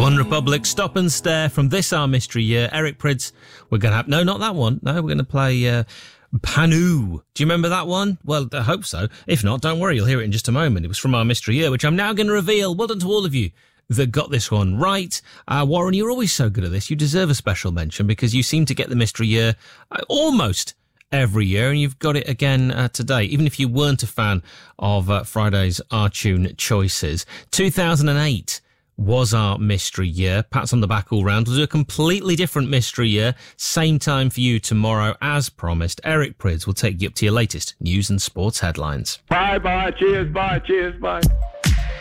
One Republic, Stop and Stare from this our mystery year. Eric Prydz, we're going to have... No, not that one. No, we're going to play Panu. Do you remember that one? Well, I hope so. If not, don't worry, you'll hear it in just a moment. It was from our mystery year, which I'm now going to reveal. Well done to all of you that got this one right. Warren, you're always so good at this. You deserve a special mention because you seem to get the mystery year almost every year, and you've got it again today, even if you weren't a fan of Friday's Our Tune choices. 2008 was our mystery year. Pats on the back all round. We'll do a completely different mystery year. Same time for you tomorrow, as promised. Eric Prydz will take you up to your latest news and sports headlines. Bye, cheers, bye.